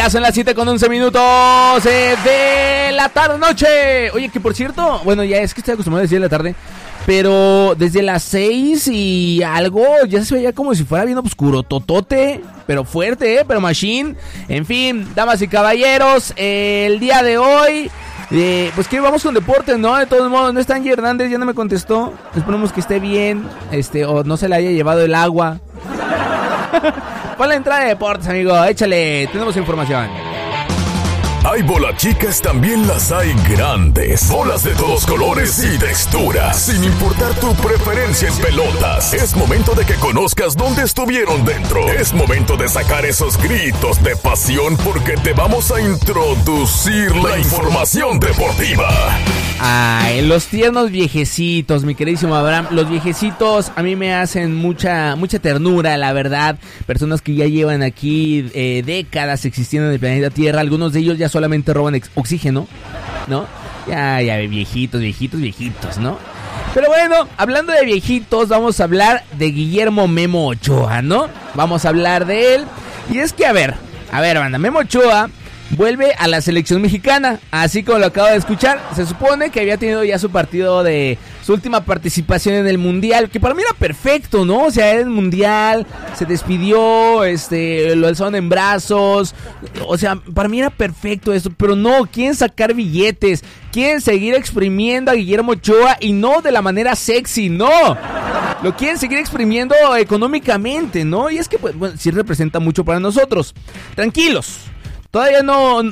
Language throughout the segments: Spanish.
Ya son las 7:11 de la tarde noche. Oye, que por cierto, bueno, ya es que estoy acostumbrado a decir de la tarde, pero desde las 6 y algo ya se veía como si fuera bien oscuro, totote, pero fuerte, pero machine. En fin, damas y caballeros, el día de hoy, pues que vamos con deportes, ¿no? De todos modos, no está Angie Hernández, ya no me contestó. Esperemos que esté bien, o no se le haya llevado el agua. Pon la entrada de deportes, amigo, échale, tenemos información. Hay bolas chicas, también las hay grandes. Bolas de todos colores y texturas. Sin importar tu preferencia en pelotas. Es momento de que conozcas dónde estuvieron dentro. Es momento de sacar esos gritos de pasión porque te vamos a introducir la información deportiva. Ay, los tiernos viejecitos, mi queridísimo Abraham. Los viejecitos a mí me hacen mucha ternura, la verdad. Personas que ya llevan aquí décadas existiendo en el planeta Tierra. Algunos de ellos ya solamente roban oxígeno, ¿no? Ya, viejitos, ¿no? Pero bueno, hablando de viejitos, vamos a hablar de Guillermo Memo Ochoa, ¿no? Vamos a hablar de él. Y es que, a ver, banda, Memo Ochoa vuelve a la selección mexicana, así como lo acabo de escuchar. Se supone que había tenido ya su partido de su última participación en el Mundial, que para mí era perfecto, ¿no? O sea, era el Mundial, se despidió, lo alzaron en brazos, o sea, para mí era perfecto esto, pero no, quieren sacar billetes, quieren seguir exprimiendo a Guillermo Ochoa y no de la manera sexy, no. Lo quieren seguir exprimiendo económicamente, ¿no? Y es que, pues, bueno, sí representa mucho para nosotros. Tranquilos. Todavía no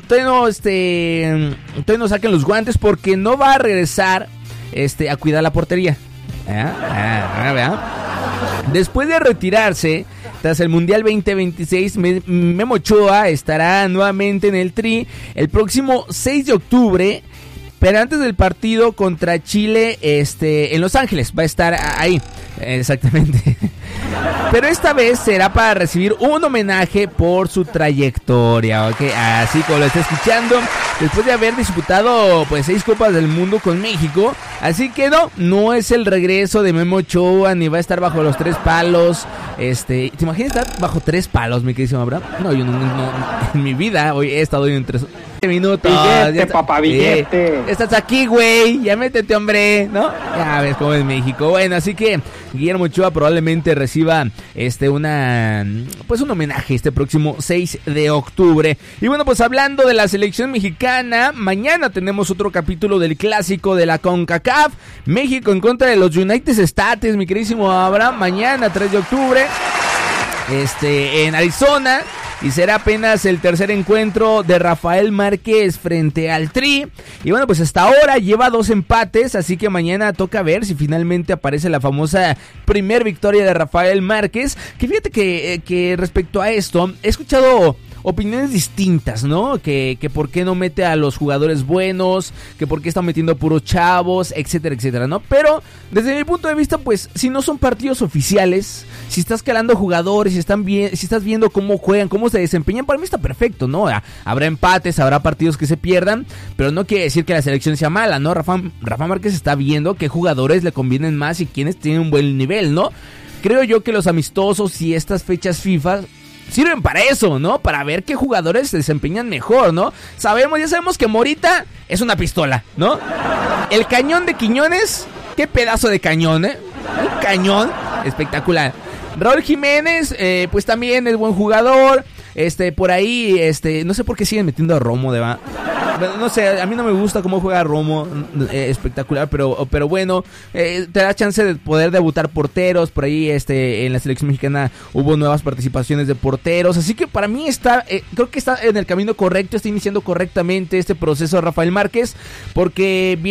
saquen los guantes porque no va a regresar a cuidar la portería. Después de retirarse tras el Mundial 2026, Memo Ochoa estará nuevamente en el Tri el próximo 6 de octubre, pero antes del partido contra Chile en Los Ángeles. Va a estar ahí, exactamente. Pero esta vez será para recibir un homenaje por su trayectoria, ¿ok? Así como lo está escuchando, después de haber disputado pues 6 Copas del Mundo con México. Así que no es el regreso de Memo Ochoa, ni va a estar bajo los 3 palos. ¿Te imaginas estar bajo 3 palos, mi querido Abraham? No, yo no, en mi vida hoy he estado en 3 minutos. Billete, papá, billete. Estás aquí, güey, ya métete, hombre, ¿no? Ya ves cómo es México. Bueno, así que Guillermo Ochoa probablemente reciba un homenaje este próximo 6 de octubre. Y bueno, pues hablando de la selección mexicana, mañana tenemos otro capítulo del clásico de la CONCACAF, México en contra de los United States, mi queridísimo Abraham, mañana 3 de octubre en Arizona. Y será apenas el tercer encuentro de Rafael Márquez frente al Tri. Y bueno, pues hasta ahora lleva 2 empates, así que mañana toca ver si finalmente aparece la famosa primer victoria de Rafael Márquez. Que fíjate que respecto a esto, he escuchado opiniones distintas, ¿no? Que por qué no mete a los jugadores buenos, que por qué está metiendo a puros chavos, etcétera, etcétera, ¿no? Pero desde mi punto de vista, pues, si no son partidos oficiales, si estás calando jugadores, si estás viendo cómo juegan, cómo se desempeñan, para mí está perfecto, ¿no? Habrá empates, habrá partidos que se pierdan, pero no quiere decir que la selección sea mala, ¿no? Rafa Márquez está viendo qué jugadores le convienen más y quiénes tienen un buen nivel, ¿no? Creo yo que los amistosos y estas fechas FIFA sirven para eso, ¿no? Para ver qué jugadores se desempeñan mejor, ¿no? Ya sabemos que Morita es una pistola, ¿no? El cañón de Quiñones, qué pedazo de cañón, ¿eh? Un cañón espectacular. Raúl Jiménez, pues también es buen jugador. Por ahí, no sé por qué siguen metiendo a Romo, de verdad. No sé, a mí no me gusta cómo juega Romo, espectacular, pero bueno, te da chance de poder debutar porteros. Por ahí en la selección mexicana hubo nuevas participaciones de porteros, así que para mí creo que está en el camino correcto, está iniciando correctamente este proceso Rafael Márquez, porque